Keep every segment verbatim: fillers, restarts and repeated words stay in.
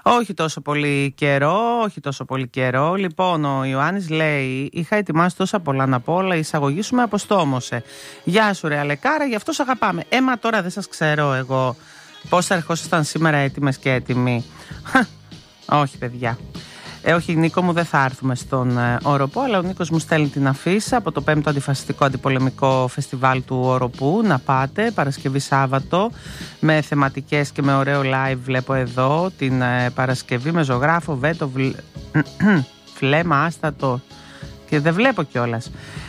Όχι τόσο πολύ καιρό, όχι τόσο πολύ καιρό. Λοιπόν, ο Ιωάννης λέει: είχα ετοιμάσει τόσα πολλά να πω, αλλά η εισαγωγή σου με αποστόμωσε. Γεια σου, ρε Αλεκάρα, γι' αυτό σ' αγαπάμε. Έμα τώρα δεν σας ξέρω εγώ πώς θα ερχόσασταν σήμερα έτοιμες και έτοιμοι. Όχι, παιδιά. Ε, όχι, Νίκο μου, δεν θα έρθουμε στον ε, Οροπό, αλλά ο Νίκος μου στέλνει την αφίσα από το πέμπτο Αντιφασιστικό Αντιπολεμικό Φεστιβάλ του Οροπού. Να πάτε, Παρασκευή Σάββατο, με θεματικές και με ωραίο live. Βλέπω εδώ την ε, Παρασκευή με ζωγράφο, βέτο, βλ... φλέμα, άστατο. Και δεν βλέπω κιόλας.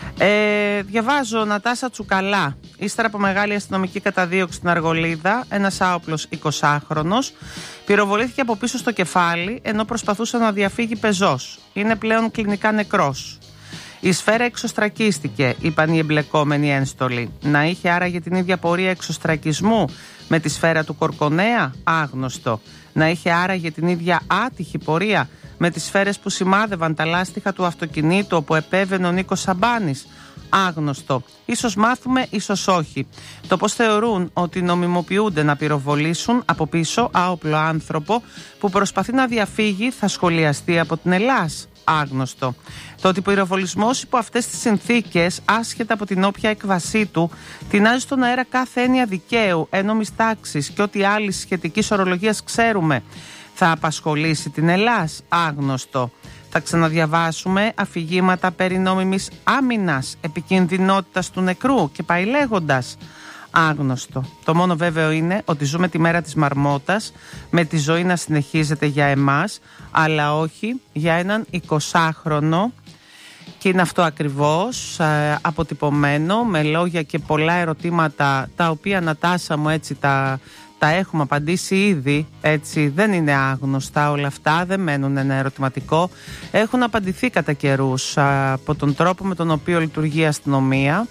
Ε, διαβάζω Νατάσα Τσουκαλά. Ύστερα από μεγάλη αστυνομική καταδίωξη στην Αργολίδα, ένας άοπλος εικοσάχρονος πυροβολήθηκε από πίσω στο κεφάλι ενώ προσπαθούσε να διαφύγει πεζός. Είναι πλέον κλινικά νεκρός. Η σφαίρα εξωστρακίστηκε, είπαν οι εμπλεκόμενοι ένστολοι. Να είχε άραγε την ίδια πορεία εξωστρακισμού με τη σφαίρα του Κορκονέα, άγνωστο. Να είχε άραγε την ίδια άτυχη πορεία με τις σφαίρες που σημάδευαν τα λάστιχα του αυτοκινήτου όπου επέβαινε ο Νίκος Σαμπάνης, άγνωστο. Ίσως μάθουμε, ίσως όχι. Το πώς θεωρούν ότι νομιμοποιούνται να πυροβολήσουν από πίσω άοπλο άνθρωπο που προσπαθεί να διαφύγει θα σχολιαστεί από την Ελλάς, άγνωστο. Το ότι ο πυροβολισμός υπό αυτές τις συνθήκες, άσχετα από την όποια έκβασή του, τεινάζει στον αέρα κάθε έννοια δικαίου, ένομης τάξης και ό,τι άλλη σχετικής ορολογίας ξέρουμε, θα απασχολήσει την Ελλάς, άγνωστο. Θα ξαναδιαβάσουμε αφηγήματα περί νόμιμης άμυνας, επικινδυνότητας του νεκρού και πάει λέγοντας, άγνωστο. Το μόνο βέβαιο είναι ότι ζούμε τη μέρα της μαρμότας, με τη ζωή να συνεχίζεται για εμάς, αλλά όχι για έναν εικοσάχρονο. Και είναι αυτό ακριβώς, ε, αποτυπωμένο, με λόγια και πολλά ερωτήματα, τα οποία, Νατάσα μου, έτσι τα... τα έχουμε απαντήσει ήδη, έτσι, δεν είναι άγνωστα όλα αυτά, δεν μένουν ένα ερωτηματικό. Έχουν απαντηθεί κατά καιρούς από τον τρόπο με τον οποίο λειτουργεί η αστυνομία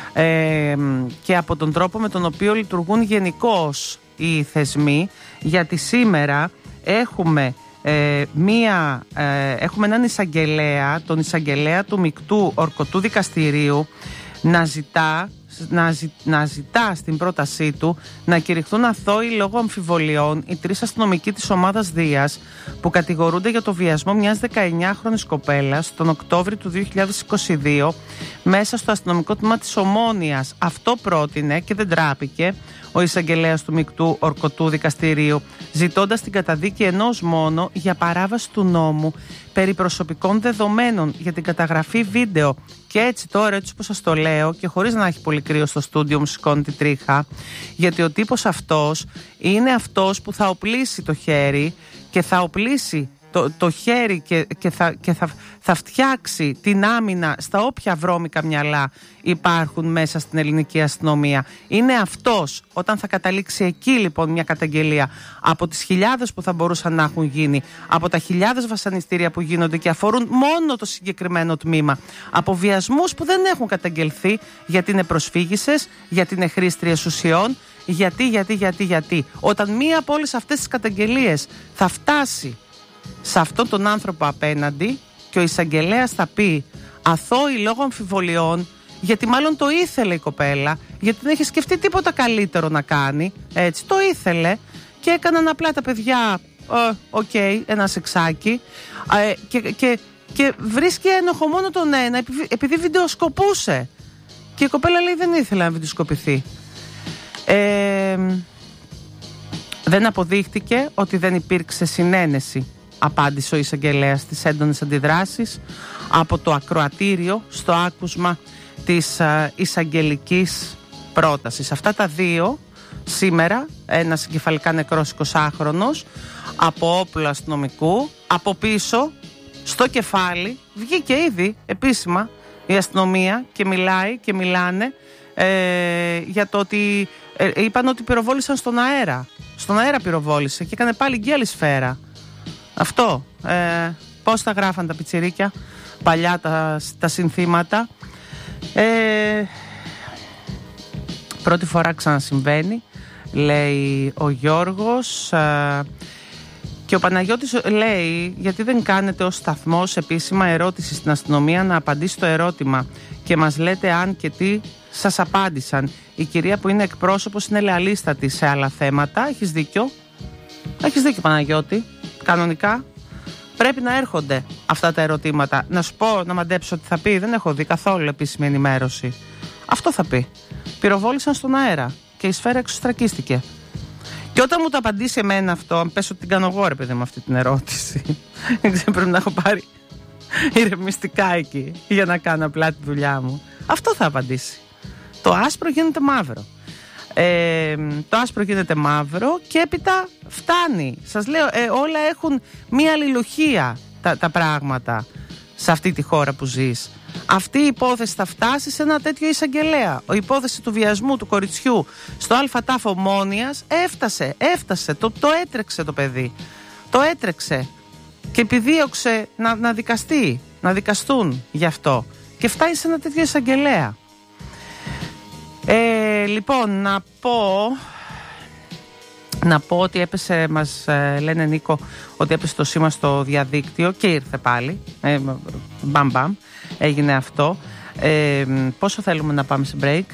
ε, και από τον τρόπο με τον οποίο λειτουργούν γενικώς οι θεσμοί, γιατί σήμερα έχουμε, ε, μία, ε, έχουμε έναν εισαγγελέα, τον εισαγγελέα του Μεικτού Ορκωτού Δικαστηρίου, να ζητά Να, ζη, να ζητά στην πρότασή του να κηρυχθούν αθώοι λόγω αμφιβολιών οι τρεις αστυνομικοί της ομάδας Δίας που κατηγορούνται για το βιασμό μιας δεκαεννιάχρονης κοπέλας τον Οκτώβριο του δύο χιλιάδες είκοσι δύο μέσα στο αστυνομικό τμήμα της Ομόνοιας. Αυτό πρότεινε και δεν τράπηκε ο εισαγγελέας του Μεικτού Ορκωτού Δικαστηρίου, ζητώντας την καταδίκη ενός μόνο για παράβαση του νόμου περί προσωπικών δεδομένων για την καταγραφή βίντεο. Και έτσι τώρα, έτσι όπως σας το λέω, και χωρίς να έχει πολύ κρύο στο στούντιο μου σηκώνει τη τρίχα, γιατί ο τύπος αυτός είναι αυτός που θα οπλίσει το χέρι και θα οπλίσει το, το χέρι και, και, θα, και θα, θα φτιάξει την άμυνα στα όποια βρώμικα μυαλά υπάρχουν μέσα στην ελληνική αστυνομία. Είναι αυτός, όταν θα καταλήξει εκεί λοιπόν μια καταγγελία από τις χιλιάδες που θα μπορούσαν να έχουν γίνει, από τα χιλιάδες βασανιστήρια που γίνονται και αφορούν μόνο το συγκεκριμένο τμήμα, από βιασμούς που δεν έχουν καταγγελθεί γιατί είναι προσφύγισσες, γιατί είναι χρήστριες ουσιών, γιατί, γιατί, γιατί, γιατί. Όταν μία από όλες αυτές τις καταγγελίες θα φτάσει σε αυτόν τον άνθρωπο απέναντι και ο εισαγγελέας θα πει αθώοι λόγω αμφιβολιών, γιατί μάλλον το ήθελε η κοπέλα, γιατί δεν είχε σκεφτεί τίποτα καλύτερο να κάνει, έτσι, το ήθελε και έκαναν απλά τα παιδιά οκ, ε, okay, ένα σεξάκι ε, και, και, και βρίσκει ένοχο μόνο τον ένα επειδή, επειδή βιντεοσκοπούσε και η κοπέλα λέει δεν ήθελε να βιντεοσκοπηθεί. ε, δεν αποδείχτηκε ότι δεν υπήρξε συνένεση, απάντησε ο εισαγγελέας στις έντονες αντιδράσεις από το ακροατήριο στο άκουσμα της α, εισαγγελικής πρότασης. Αυτά τα δύο σήμερα, ένας εγκεφαλικά νεκρός εικοσάχρονος από όπλο αστυνομικού, από πίσω στο κεφάλι, βγήκε ήδη επίσημα η αστυνομία και μιλάει και μιλάνε ε, για το ότι ε, είπαν ότι πυροβόλησαν στον αέρα. Στον αέρα πυροβόλησε και έκανε πάλι γκέλη σφαίρα. Αυτό, ε, πώς τα γράφαν τα πιτσιρίκια παλιά τα, τα συνθήματα. ε, Πρώτη φορά ξανασυμβαίνει, λέει ο Γιώργος. ε, Και ο Παναγιώτης λέει γιατί δεν κάνετε ως σταθμός επίσημα ερώτηση στην αστυνομία να απαντήσει το ερώτημα και μας λέτε αν και τι σας απάντησαν. Η κυρία που είναι εκπρόσωπος είναι λεαλίστατη σε άλλα θέματα. Έχεις δίκιο. Έχεις δίκιο Παναγιώτη. Κανονικά πρέπει να έρχονται αυτά τα ερωτήματα. Να σου πω, να μαντέψω τι θα πει. Δεν έχω δει καθόλου επίσημη ενημέρωση. Αυτό θα πει. Πυροβόλησαν στον αέρα και η σφαίρα εξωστρακίστηκε. Και όταν μου το απαντήσει εμένα αυτό, αν πες ότι την κάνω εγώ, ρε παιδί, με αυτή την ερώτηση, δεν ξέρω, πρέπει να έχω πάρει ηρεμιστικά εκεί για να κάνω απλά τη δουλειά μου. Αυτό θα απαντήσει. Το άσπρο γίνεται μαύρο. Ε, το άσπρο γίνεται μαύρο και έπειτα φτάνει. Σας λέω, ε, όλα έχουν μία αλληλουχία τα, τα πράγματα σε αυτή τη χώρα που ζεις. Αυτή η υπόθεση θα φτάσει σε ένα τέτοιο εισαγγελέα. Η υπόθεση του βιασμού του κοριτσιού στο ΑΤΑΦ Ομόνιας έφτασε, έφτασε, το, το έτρεξε το παιδί. Το έτρεξε και επιδίωξε να, να δικαστεί, να δικαστούν γι' αυτό. Και φτάνει σε ένα τέτοιο εισαγγελέα. Ε, λοιπόν, να πω... Να πω ότι έπεσε, μας ε, λένε Νίκο, ότι έπεσε το σήμα στο διαδίκτυο και ήρθε πάλι. Ε, μπαμ μπαμ, έγινε αυτό. Ε, πόσο θέλουμε να πάμε σε break?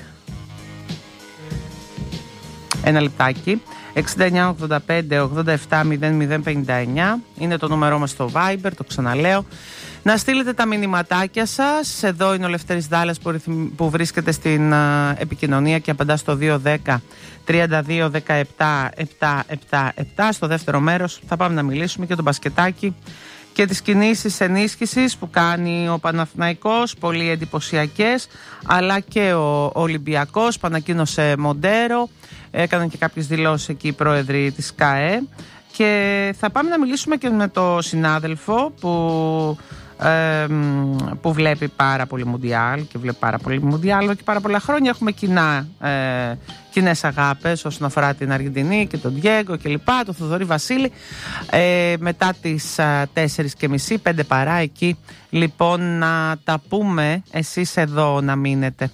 Ένα λεπτάκι. εξήντα εννιά ογδόντα πέντε ογδόντα επτά μηδέν μηδέν πενήντα εννιά είναι το νούμερό μας στο Viber, το ξαναλέω. Να στείλετε τα μηνυματάκια σας. Εδώ είναι ο Λευτέρης Δάλλας που βρίσκεται στην uh, επικοινωνία και απαντά στο δύο δέκα τριάντα δύο δεκαεπτά επτακόσια εβδομήντα επτά. Στο δεύτερο μέρος θα πάμε να μιλήσουμε για τον μπασκετάκι και τις κινήσεις ενίσχυσης που κάνει ο Παναθηναϊκός, πολύ εντυπωσιακές, αλλά και ο Ολυμπιακός που ανακοίνωσε Μοντέρο. Έκαναν και κάποιες δηλώσεις εκεί οι πρόεδροι της ΚΑΕ. Και θα πάμε να μιλήσουμε και με το συνάδελφο που, ε, που βλέπει πάρα πολύ Μουντιάλ και βλέπει πάρα πολύ Μουντιάλ εδώ και πάρα πολλά χρόνια. Έχουμε κοινά, ε, κοινές αγάπες όσον αφορά την Αργεντινή και τον Διέγκο και λοιπά, τον Θοδωρή Βασίλη. Ε, μετά τις τέσσερις και μισή, πέντε παρά εκεί. Λοιπόν, να τα πούμε, εσείς εδώ να μείνετε.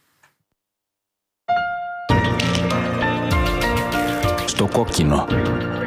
Το κόκκινο.